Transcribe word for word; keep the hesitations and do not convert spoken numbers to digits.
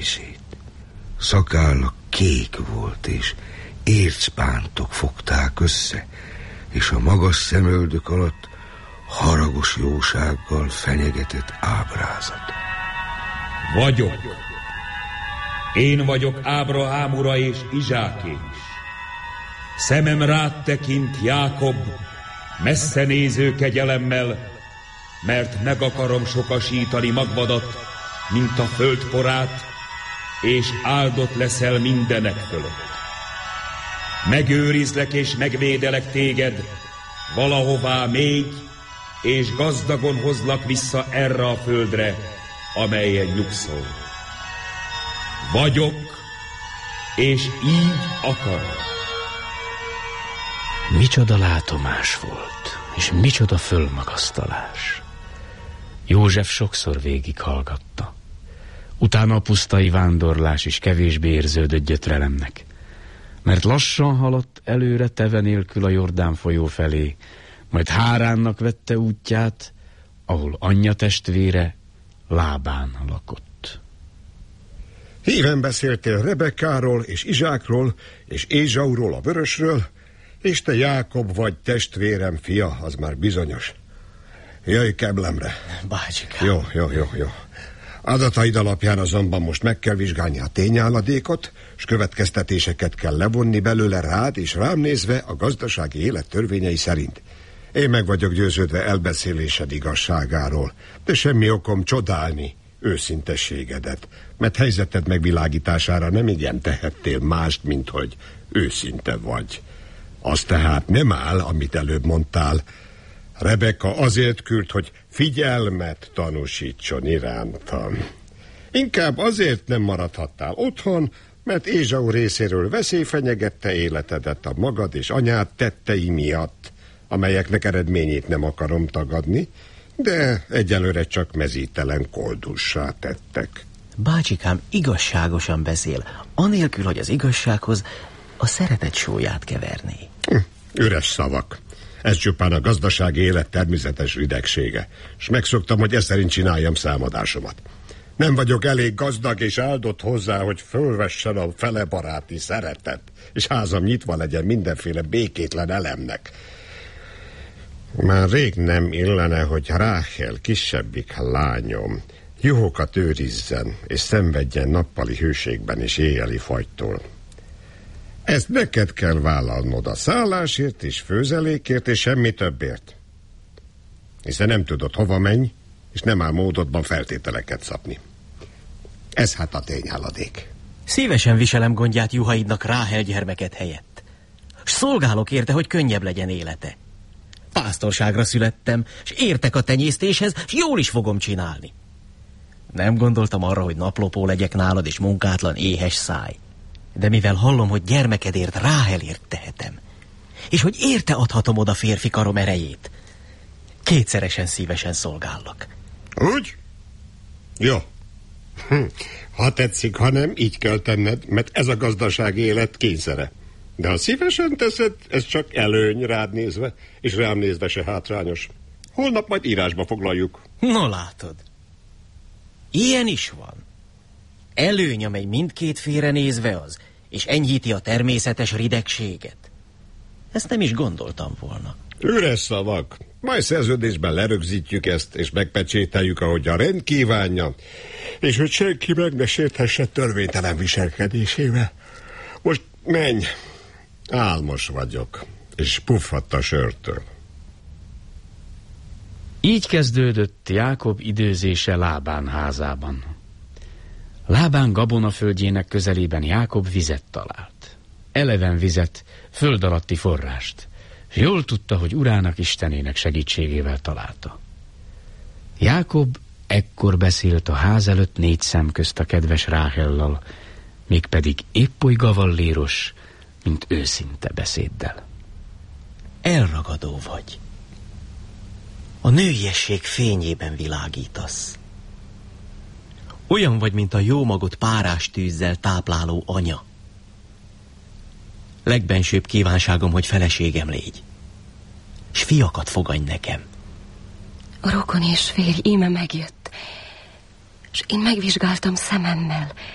Szakálla kék volt, és ércpántok fogták össze, és a magas szemöldök alatt haragos jósággal fenyegetett ábrázat. Vagyok. Én vagyok Ábrahám ura és Izsáké is. Szemem rád tekint, Jákob, messze néző kegyelemmel, mert meg akarom sokasítani magvadat, mint a földporát, és áldott leszel mindenek fölött. Megőrizlek és megvédelek téged, valahová mégy, és gazdagon hozlak vissza erre a földre, amelyen nyugszol. Vagyok, és így akarom. Micsoda látomás volt, és micsoda fölmagasztalás. József sokszor végighallgatta. Utána a pusztai vándorlás is kevésbé érződött gyötrelemnek, mert lassan haladt előre teve nélkül a Jordán folyó felé, majd Háránnak vette útját, ahol anyja testvére Lábán lakott. Híven beszéltél Rebekkáról és Izsákról, és Ézsauról, a vörösről, és te Jákob vagy, testvérem fia, az már bizonyos. Jöjj Keblemre. Bácsikám. Jó, jó, jó, jó. Adataid alapján azonban most meg kell vizsgálni a tényálladékot, és következtetéseket kell levonni belőle rád, és rám nézve a gazdasági élet törvényei szerint. Én meg vagyok győződve elbeszélésed igazságáról, de semmi okom csodálni őszintességedet, mert helyzeted megvilágítására nem igen tehettél mást, mint hogy őszinte vagy. Az tehát nem áll, amit előbb mondtál. Rebekka azért küld, hogy figyelmet tanúsítson irántam. Inkább azért nem maradhattál otthon, mert Ézsau részéről veszély fenyegette életedet a magad és anyád tettei miatt, amelyeknek eredményét nem akarom tagadni, de egyelőre csak mezítelen koldussá tettek. Bácsikám igazságosan beszél, anélkül, hogy az igazsághoz a szeretet sólyát keverné. Hm, üres szavak. Ez csupán a gazdasági élet természetes ridegsége, és megszoktam, hogy ez szerint csináljam számadásomat. Nem vagyok elég gazdag és áldott hozzá, hogy fölvessen a felebaráti szeretet, és házam nyitva legyen mindenféle békétlen elemnek. Már rég nem illene, hogy Ráhel, kisebbik lányom, juhokat őrizzen, és szenvedjen nappali hőségben és éjjeli fagytól. Ezt neked kell vállalnod a szállásért és főzelékért, és semmi többért. Hiszen nem tudod, hova menj, és nem áll módodban feltételeket szabni. Ez hát a tényálladék. Szívesen viselem gondját juhaidnak Ráhel gyermeket helyett. S szolgálok érte, hogy könnyebb legyen élete. Pásztorságra születtem, s értek a tenyésztéshez, s jól is fogom csinálni. Nem gondoltam arra, hogy naplopó legyek nálad, és munkátlan éhes száj. De mivel hallom, hogy gyermekedért Ráhelért tehetem, és hogy érte adhatom oda férfi karom erejét, kétszeresen szívesen szolgállak. Úgy? Jó. Hm. Ha tetszik, ha nem, így kell tenned, mert ez a gazdasági élet kényszere. De ha szívesen teszed, ez csak előny rád nézve, és rám nézve se hátrányos. Holnap majd írásba foglaljuk. No látod, ilyen is van. Előny, amely mindkét félre nézve az, és enyhíti a természetes ridegséget. Ezt nem is gondoltam volna. Üres szavak. Majd szerződésben lerögzítjük ezt, és megpecsételjük, ahogy a rend kívánja, és hogy senki meg ne sérthesse törvénytelen viselkedésével. Most menj. Álmos vagyok, és puffadta a sörtől. Így kezdődött Jákob időzése Lábán házában. Lábán gabonaföldjének közelében Jákob vizet talált. Eleven vizet, föld alatti forrást, és jól tudta, hogy urának Istenének segítségével találta. Jákob ekkor beszélt a ház előtt négy szem közt a kedves Ráhellal, mégpedig épp oly gavalléros, mint őszinte beszéddel. Elragadó vagy. A nőiesség fényében világítasz. Olyan vagy, mint a jó magot párás tűzzel tápláló anya. Legbensőbb kívánságom, hogy feleségem légy, s fiakat fogadj nekem. A rokon és férj íme megjött, és én megvizsgáltam szememmel,